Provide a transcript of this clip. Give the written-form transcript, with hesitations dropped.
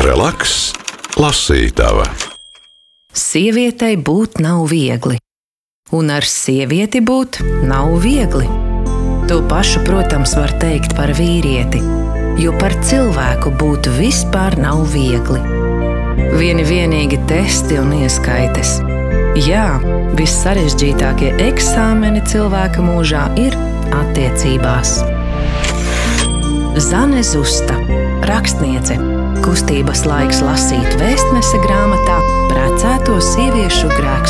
Relaks, lasītava. Sievietei būt nav viegli, un ar sievieti būt nav viegli. To pašu, protams, var teikt par vīrieti, jo par cilvēku būt vispār nav viegli. Vienīgi testi un ieskaites. Jā, vissarežģītākie eksāmeni cilvēka mūžā ir attiecībās. Zane Zusta, rakstniece, kustības laiks lasīt vēstnese grāmatā Precēto sieviešu grēks